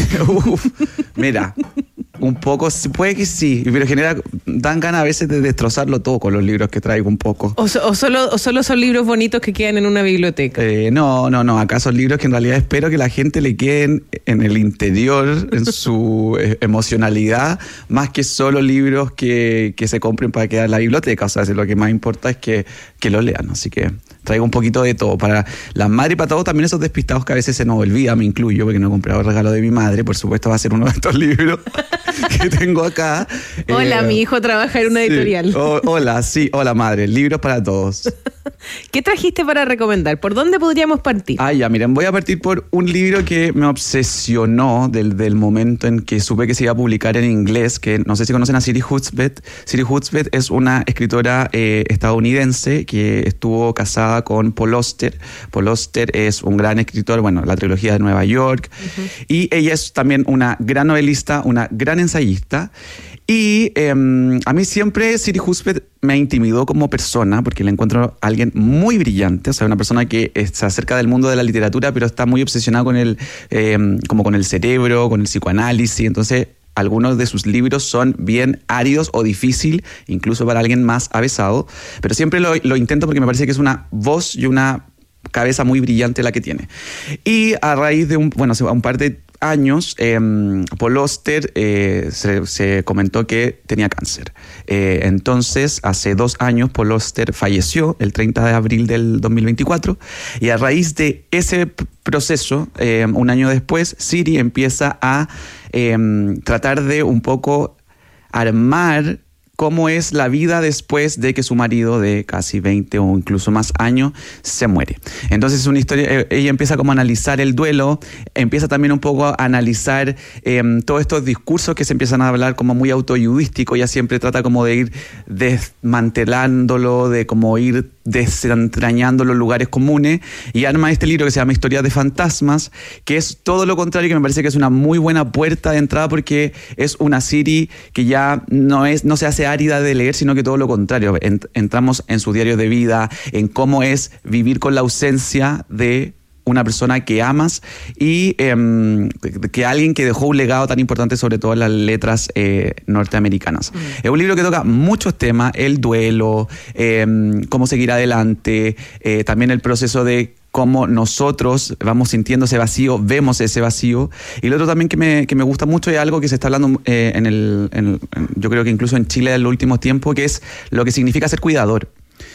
Mira, un poco, puede que sí, pero dan ganas a veces de destrozarlo todo con los libros que traigo un poco. ¿O solo son libros bonitos que quedan en una biblioteca? No, acá son libros que en realidad espero que la gente le queden en el interior, en su emocionalidad, más que solo libros que se compren para quedar en la biblioteca. O sea, lo que más importa es que los lean, así que traigo un poquito de todo. Para las madres y para todos también esos despistados que a veces se nos olvida, me incluyo, porque no he comprado el regalo de mi madre, por supuesto va a ser uno de estos libros que tengo acá. Hola, mi hijo trabaja en una editorial. Hola madre, libros para todos. ¿Qué trajiste para recomendar? ¿Por dónde podríamos partir? Miren, voy a partir por un libro que me obsesionó del momento en que supe que se iba a publicar en inglés, que no sé si conocen a Siri Hustvedt. Siri Hustvedt es una escritora estadounidense que estuvo casada con Paul Auster. Paul Auster es un gran escritor, la trilogía de Nueva York, y ella es también una gran novelista, una gran ensayista. Y a mí siempre Siri Hustvedt me intimidó como persona, porque la encuentro a alguien muy brillante, o sea, una persona que se acerca del mundo de la literatura, pero está muy obsesionada con como con el cerebro, con el psicoanálisis. Entonces, algunos de sus libros son bien áridos o difícil, incluso para alguien más avesado, pero siempre lo intento porque me parece que es una voz y una cabeza muy brillante la que tiene. Y a raíz de un par de años, Paul Auster se comentó que tenía cáncer. Entonces, hace 2 años, Paul Auster falleció el 30 de abril del 2024, y a raíz de ese proceso, un año después, Siri empieza a tratar de un poco armar cómo es la vida después de que su marido de casi 20 o incluso más años se muere. Entonces es una historia, ella empieza como a analizar el duelo, empieza también un poco a analizar todos estos discursos que se empiezan a hablar como muy autoayudísticos. Ella siempre trata como de ir desmantelándolo, de como ir desentrañando los lugares comunes y arma este libro que se llama Historias de Fantasmas, que es todo lo contrario, que me parece que es una muy buena puerta de entrada porque es una Siri que ya no se hace árida de leer, sino que todo lo contrario. Entramos en su diario de vida, en cómo es vivir con la ausencia de una persona que amas y que alguien que dejó un legado tan importante, sobre todo en las letras norteamericanas. Es un libro que toca muchos temas: el duelo, cómo seguir adelante, también el proceso de cómo nosotros vamos sintiendo ese vacío, vemos ese vacío. Y lo otro también que me gusta mucho es algo que se está hablando yo creo que incluso en Chile en los últimos tiempos, que es lo que significa ser cuidador.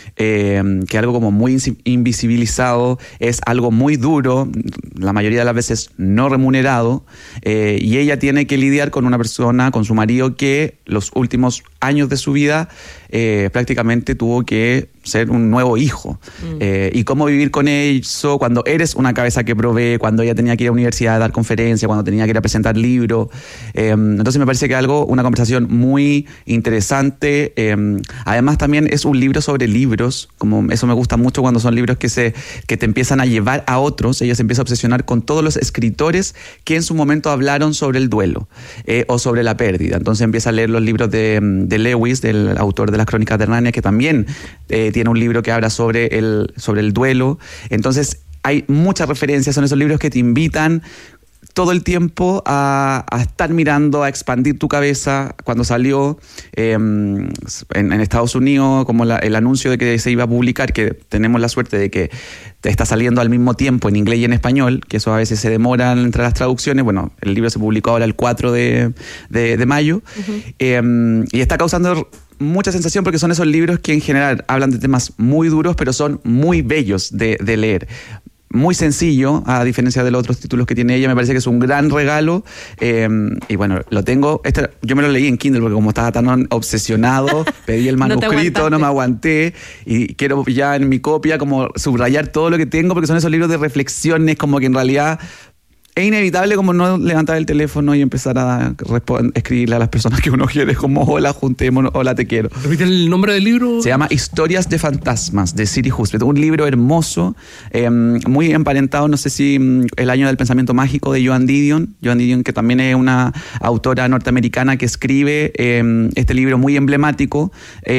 Que algo como muy invisibilizado, es algo muy duro, la mayoría de las veces no remunerado, y ella tiene que lidiar con una persona, con su marido, que los últimos años de su vida prácticamente tuvo que ser un nuevo hijo. Y cómo vivir con eso cuando eres una cabeza que provee, cuando ella tenía que ir a la universidad a dar conferencias, cuando tenía que ir a presentar libros. Entonces me parece que una conversación muy interesante. Además también es un libro sobre libros, como eso me gusta mucho cuando son libros que te empiezan a llevar a otros. Ella se empieza a obsesionar con todos los escritores que en su momento hablaron sobre el duelo o sobre la pérdida. Entonces empieza a leer los libros de Lewis, del autor de las Crónicas de Narnia, que también tiene un libro que habla sobre el duelo. Entonces hay muchas referencias, son esos libros que te invitan todo el tiempo a estar mirando, a expandir tu cabeza. Cuando salió en Estados Unidos como el anuncio de que se iba a publicar, que tenemos la suerte de que está saliendo al mismo tiempo en inglés y en español, que eso a veces se demora entre las traducciones. Bueno, el libro se publicó ahora el 4 de mayo. Y está causando mucha sensación porque son esos libros que en general hablan de temas muy duros, pero son muy bellos de leer. Muy sencillo, a diferencia de los otros títulos que tiene ella. Me parece que es un gran regalo. Y bueno, lo tengo. Yo me lo leí en Kindle porque como estaba tan obsesionado, pedí el manuscrito, no me aguanté. Y quiero ya en mi copia como subrayar todo lo que tengo, porque son esos libros de reflexiones, como que en realidad es inevitable como no levantar el teléfono y empezar a escribirle a las personas que uno quiere, como hola, juntémonos, hola, te quiero. ¿Repite el nombre del libro? Se llama Historias de Fantasmas, de Siri Hustvedt. Un libro hermoso, muy emparentado, no sé si El año del pensamiento mágico, de Joan Didion. Joan Didion, que también es una autora norteamericana que escribe este libro muy emblemático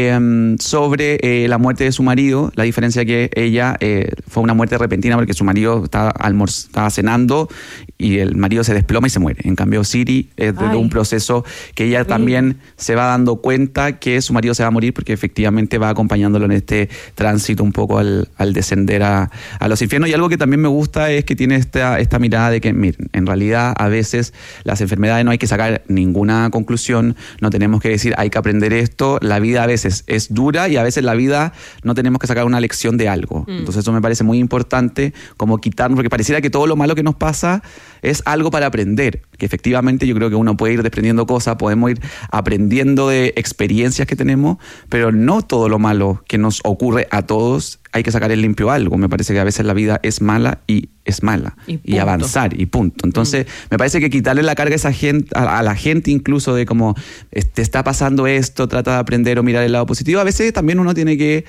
sobre la muerte de su marido. La diferencia que ella fue una muerte repentina porque su marido estaba cenando y el marido se desploma y se muere. En cambio, Siri es de un proceso que ella también se va dando cuenta que su marido se va a morir, porque efectivamente va acompañándolo en este tránsito un poco al descender a los infiernos. Y algo que también me gusta es que tiene esta mirada de que, miren, en realidad a veces las enfermedades no hay que sacar ninguna conclusión, no tenemos que decir hay que aprender esto. La vida a veces es dura y a veces la vida no tenemos que sacar una lección de algo. Entonces eso me parece muy importante, como quitarnos, porque pareciera que todo lo malo que nos pasa es algo para aprender, que efectivamente yo creo que uno puede ir desprendiendo cosas, podemos ir aprendiendo de experiencias que tenemos, pero no todo lo malo que nos ocurre a todos hay que sacar en limpio algo. Me parece que a veces la vida es mala y es mala, y avanzar y punto. Entonces me parece que quitarle la carga a esa gente, a la gente incluso, de como te está pasando esto, trata de aprender o mirar el lado positivo. A veces también uno tiene que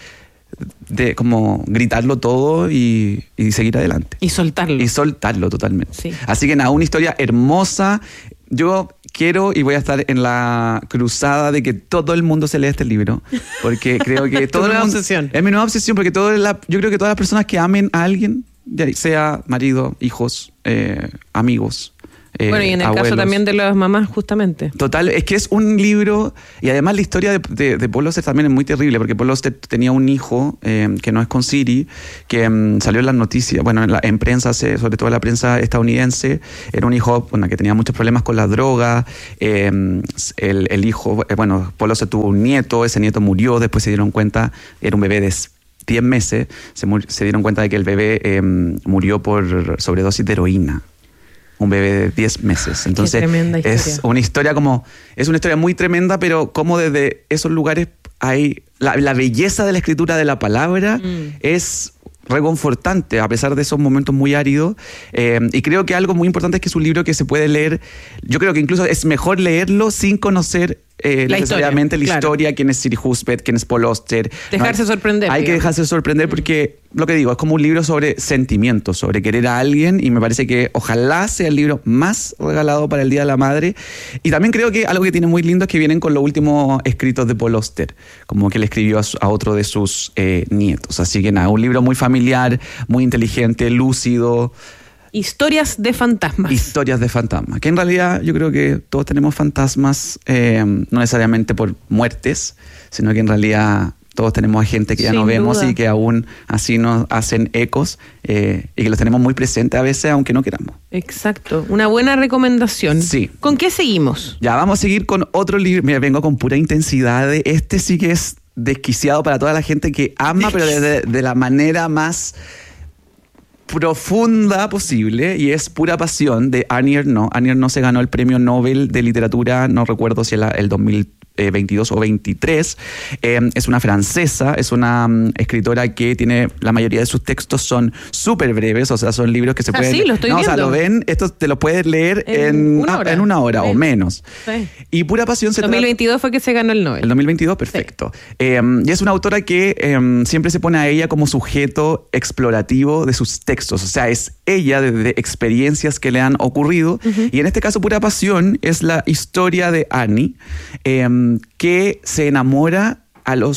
como gritarlo todo y seguir adelante. Y soltarlo. Y soltarlo totalmente. Sí. Así que nada, una historia hermosa. Yo quiero y voy a estar en la cruzada de que todo el mundo se lea este libro, porque creo que todo el mundo, obsesión. Es mi nueva obsesión, porque yo creo que todas las personas que amen a alguien, ya sea marido, hijos, amigos, bueno, y en el abuelos. caso también de las mamás, justamente. Total, es que es un libro, y además la historia de Paul Auster también es muy terrible, porque Paul Auster tenía un hijo que no es con Siri, que salió en las noticias, bueno, en prensa, sobre todo en la prensa estadounidense. Era un hijo que tenía muchos problemas con la droga. El hijo, Paul Auster tuvo un nieto, ese nieto murió, después se dieron cuenta, era un bebé de 10 meses, se dieron cuenta de que el bebé murió por sobredosis de heroína. Un bebé de 10 meses. Entonces, es una historia muy tremenda, pero como desde esos lugares hay la belleza de la escritura de la palabra es reconfortante, a pesar de esos momentos muy áridos. Y creo que algo muy importante es que es un libro que se puede leer. Yo creo que incluso es mejor leerlo sin conocer necesariamente la claro. historia, quién es Siri Husbeth, quién es Paul Auster. Dejarse sorprender. Hay que dejarse sorprender porque, lo que digo, es como un libro sobre sentimientos, sobre querer a alguien, y me parece que ojalá sea el libro más regalado para el Día de la Madre. Y también creo que algo que tiene muy lindo es que vienen con los últimos escritos de Paul Auster, como que le escribió a otro de sus nietos. Así que nada, un libro muy familiar, muy inteligente, lúcido. Historias de fantasmas. Historias de fantasmas. Que en realidad yo creo que todos tenemos fantasmas, no necesariamente por muertes, sino que en realidad todos tenemos a gente que ya no vemos y que aún así nos hacen ecos y que los tenemos muy presentes a veces, aunque no queramos. Exacto. Una buena recomendación. Sí. ¿Con qué seguimos? Ya, vamos a seguir con otro libro. Mira, vengo con pura intensidad. Este sí que es desquiciado para toda la gente que ama, pero de la manera más profunda posible, y es Pura Pasión de Annie Ernaux. Annie Ernaux se ganó el premio Nobel de literatura, no recuerdo si era el 2022 o 23. Es una francesa, es una escritora que tiene, la mayoría de sus textos son súper breves, o sea, son libros que se pueden... Sí, lo estoy viendo. O sea, lo ven, esto te lo puedes leer en una hora o menos. Sí. Y Pura Pasión se 2022 fue que se ganó el Nobel. El 2022, perfecto. Sí. Y es una autora que siempre se pone a ella como sujeto explorativo de sus textos, o sea, es ella de experiencias que le han ocurrido, y en este caso Pura Pasión es la historia de Annie, que se enamora a los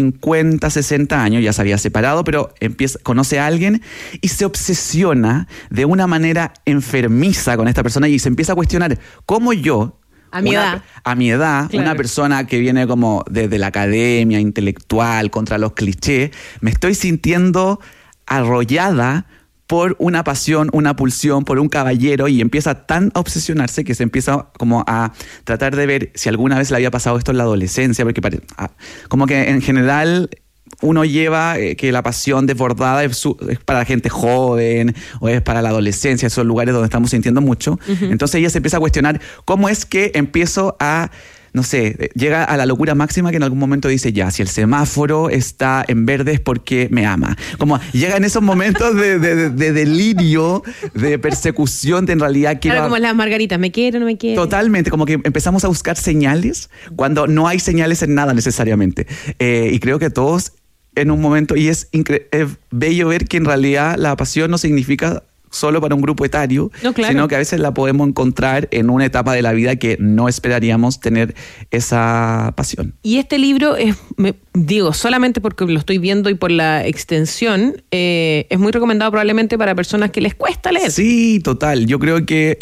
50, 60 años, ya se había separado, pero conoce a alguien y se obsesiona de una manera enfermiza con esta persona y se empieza a cuestionar cómo yo, a mi edad, claro, una persona que viene como desde la academia intelectual contra los clichés, me estoy sintiendo arrollada por una pasión, una pulsión, por un caballero, y empieza tan a obsesionarse que se empieza como a tratar de ver si alguna vez le había pasado esto en la adolescencia, porque como que en general uno lleva que la pasión desbordada es para la gente joven o es para la adolescencia, esos lugares donde estamos sintiendo mucho. Entonces ella se empieza a cuestionar cómo es que empiezo a... No sé, llega a la locura máxima que en algún momento dice, ya, si el semáforo está en verde es porque me ama. Como llega en esos momentos de delirio, de persecución, de en realidad quiero... Claro, como las margaritas, ¿me quiere o no me quiere? Totalmente, como que empezamos a buscar señales cuando no hay señales en nada necesariamente. Y creo que todos en un momento, y es bello ver que en realidad la pasión no significa solo para un grupo etario, no, claro, sino que a veces la podemos encontrar en una etapa de la vida que no esperaríamos tener esa pasión. Y este libro es, digo, solamente porque lo estoy viendo y por la extensión, es muy recomendado probablemente para personas que les cuesta leer. Sí, total. Yo creo que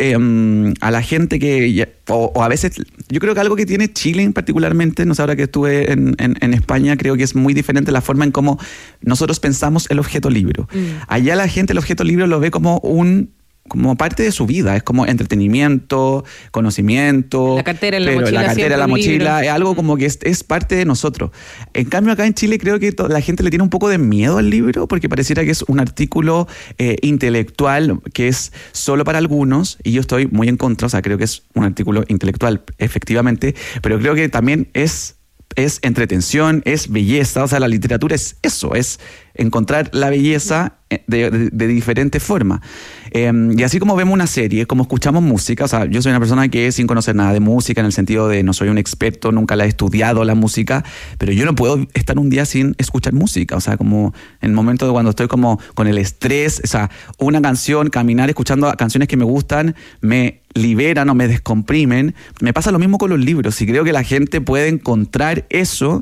a la gente que... O a veces, yo creo que algo que tiene Chile particularmente, no sé, ahora que estuve en España, creo que es muy diferente la forma en cómo nosotros pensamos el objeto libro. Allá la gente el objeto libro lo ve como parte de su vida, es como entretenimiento, conocimiento. La cartera, en la pero mochila. La cartera, la mochila, es algo como que es parte de nosotros. En cambio, acá en Chile creo que la gente le tiene un poco de miedo al libro porque pareciera que es un artículo intelectual que es solo para algunos, y yo estoy muy en contra, o sea, creo que es un artículo intelectual, efectivamente, pero creo que también es entretención, es belleza, o sea, la literatura es eso, es encontrar la belleza de diferentes formas. Y así como vemos una serie, como escuchamos música, o sea, yo soy una persona que sin conocer nada de música, en el sentido de no soy un experto, nunca la he estudiado la música, pero yo no puedo estar un día sin escuchar música, o sea, como en el momento de cuando estoy como con el estrés, o sea, una canción, caminar escuchando canciones que me gustan, me liberan o me descomprimen. Me pasa lo mismo con los libros, y creo que la gente puede encontrar eso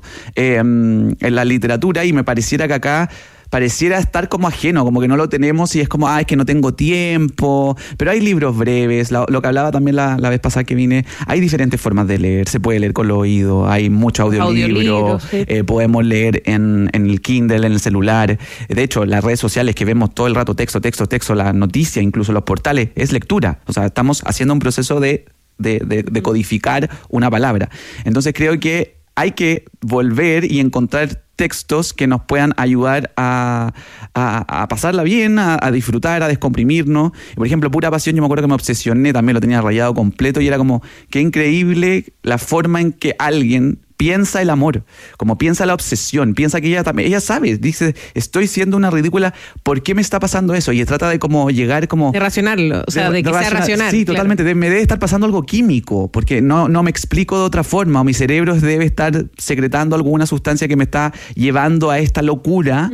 en la literatura, y me pareciera que acá pareciera estar como ajeno, como que no lo tenemos y es como, es que no tengo tiempo, pero hay libros breves, lo que hablaba también la vez pasada que vine, hay diferentes formas de leer, se puede leer con los oídos, hay mucho audiolibro, sí. Podemos leer en el Kindle, en el celular, de hecho las redes sociales que vemos todo el rato texto, las noticias, incluso los portales, es lectura, o sea, estamos haciendo un proceso de codificar una palabra, entonces creo que hay que volver y encontrar textos que nos puedan ayudar a pasarla bien, a disfrutar, a descomprimirnos. Por ejemplo, Pura Pasión, yo me acuerdo que me obsesioné, también lo tenía rayado completo, y era como, qué increíble la forma en que alguien piensa el amor, como piensa la obsesión, piensa que ella sabe, dice, estoy siendo una ridícula, ¿por qué me está pasando eso? Y trata de como llegar como... De racionarlo, o sea, de que sea racional. Sí, totalmente, me debe estar pasando algo químico, porque no me explico de otra forma, o mi cerebro debe estar secretando alguna sustancia que me está llevando a esta locura.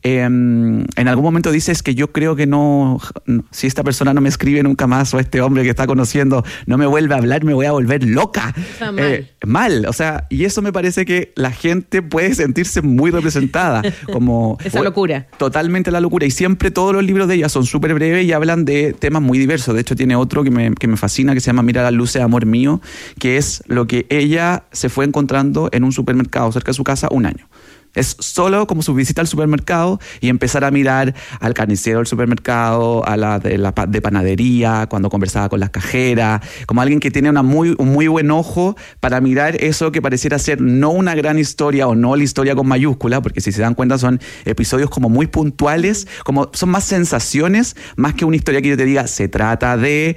En algún momento dices que yo creo que no, si esta persona no me escribe nunca más, o este hombre que está conociendo no me vuelve a hablar, me voy a volver loca. Mal, o sea, y eso me parece que la gente puede sentirse muy representada, como esa locura. Totalmente la locura, y siempre todos los libros de ella son súper breves y hablan de temas muy diversos. De hecho tiene otro que me fascina, que se llama Mira las luces, amor mío, que es lo que ella se fue encontrando en un supermercado cerca de su casa un año. Es solo como su visita al supermercado y empezar a mirar al carnicero del supermercado, a la de panadería, cuando conversaba con las cajeras, como alguien que tiene un muy buen ojo para mirar eso que pareciera ser no una gran historia o no la historia con mayúscula, porque si se dan cuenta son episodios como muy puntuales, como son más sensaciones, más que una historia que yo te diga, se trata de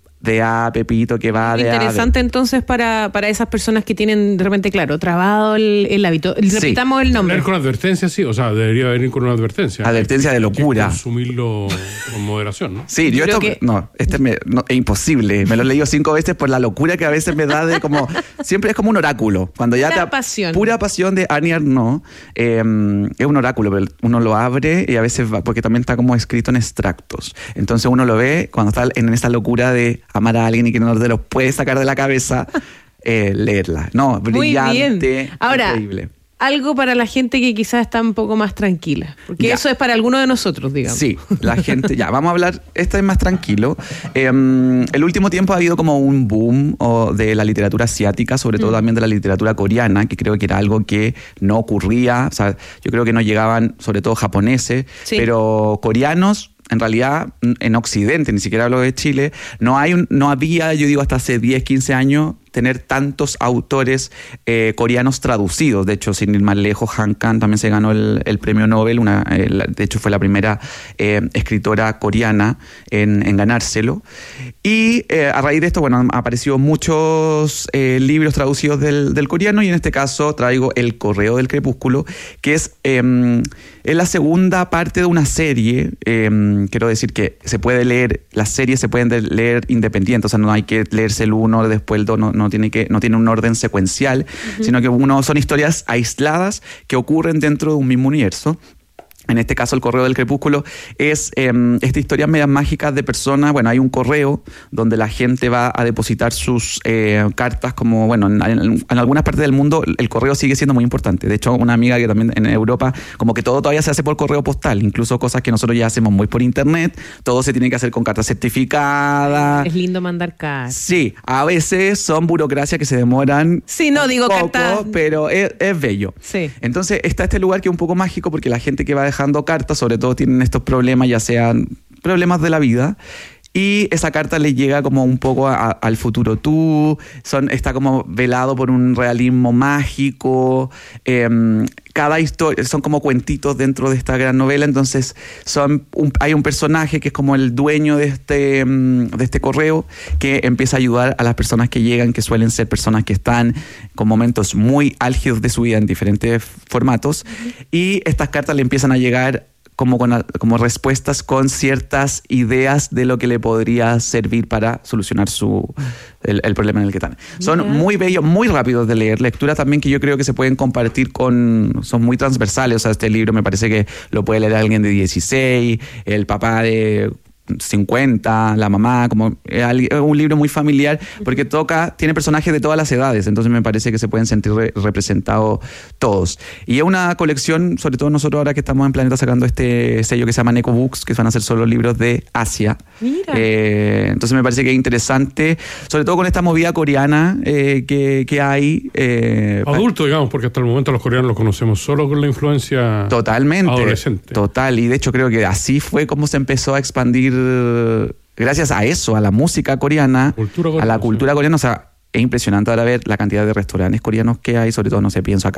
A, Pepito, que va de A. Interesante entonces para esas personas que tienen de repente, claro, trabado el hábito. Repitamos el nombre. Leer con advertencia, sí, o sea, debería venir con una advertencia. Advertencia de locura. Hay que consumirlo con moderación, ¿no? Sí, yo esto, es imposible. Me lo he leído 5 veces por la locura que a veces me da de como, siempre es como un oráculo. Cuando ya Pura pasión de Annie Ernaux, es un oráculo, pero uno lo abre y a veces va, porque también está como escrito en extractos. Entonces uno lo ve cuando está en esa locura de amar a alguien y que no te lo puede sacar de la cabeza, leerla. No, brillante. Muy bien. Ahora, increíble. Algo para la gente que quizás está un poco más tranquila, porque eso es para alguno de nosotros, digamos. Sí, la gente, vamos a hablar, esta es más tranquilo. El último tiempo ha habido como un boom de la literatura asiática, sobre todo también de la literatura coreana, que creo que era algo que no ocurría, o sea, yo creo que no llegaban, sobre todo japoneses, pero coreanos. En realidad, en Occidente, ni siquiera hablo de Chile, no había, yo digo, hasta hace 10, 15 años, tener tantos autores coreanos traducidos. De hecho, sin ir más lejos, Han Kang también se ganó el premio Nobel. De hecho, fue la primera escritora coreana en ganárselo. Y a raíz de esto, bueno, han aparecido muchos libros traducidos del coreano, y en este caso traigo El Correo del Crepúsculo, que es la segunda parte de una serie. Quiero decir que se puede leer, las series se pueden leer independientes, o sea, no hay que leerse el uno, después el dos, no tiene un orden secuencial, sino que son historias aisladas que ocurren dentro de un mismo universo. En este caso, El Correo del Crepúsculo es esta historia media mágica de personas. Bueno, hay un correo donde la gente va a depositar sus cartas, como, bueno, en algunas partes del mundo el correo sigue siendo muy importante. De hecho, una amiga que también en Europa, como que todo todavía se hace por correo postal, incluso cosas que nosotros ya hacemos muy por internet, todo se tiene que hacer con carta certificada. Es lindo mandar cartas. Sí, a veces son burocracias que se demoran. Sí, no digo poco, cartas, pero es bello. Sí. Entonces está este lugar que es un poco mágico, porque la gente que va dejando cartas, sobre todo tienen estos problemas, ya sean problemas de la vida, y esa carta le llega como un poco al futuro tú, está como velado por un realismo mágico. Cada historia son como cuentitos dentro de esta gran novela. Entonces hay un personaje que es como el dueño de este correo, que empieza a ayudar a las personas que llegan, que suelen ser personas que están con momentos muy álgidos de su vida en diferentes formatos, y estas cartas le empiezan a llegar como respuestas con ciertas ideas de lo que le podría servir para solucionar el problema en el que están. Son muy bellos, muy rápidos de leer, lecturas también que yo creo que se pueden compartir son muy transversales. O sea, este libro me parece que lo puede leer alguien de 16, el papá de 50, la mamá, como un libro muy familiar, porque tiene personajes de todas las edades, entonces me parece que se pueden sentir representados todos. Y es una colección, sobre todo nosotros ahora que estamos en Planeta sacando este sello que se llama Neko Books, que van a ser solo libros de Asia. Mira. Entonces me parece que es interesante, sobre todo con esta movida coreana que hay. Adulto, digamos, porque hasta el momento los coreanos los conocemos solo con la influencia adolescente. Total, y de hecho creo que así fue como se empezó a expandir, gracias a eso, a la música coreana, a la cultura coreana. O sea, es impresionante ahora ver la cantidad de restaurantes coreanos que hay, sobre todo, no sé, pienso acá